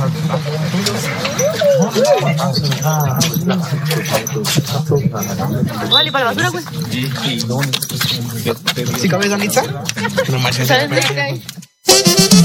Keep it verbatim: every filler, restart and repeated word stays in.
Vale, para la basura, pues. ¿Sí cabe esa pizza? No manches. ¿Sabes de qué hay?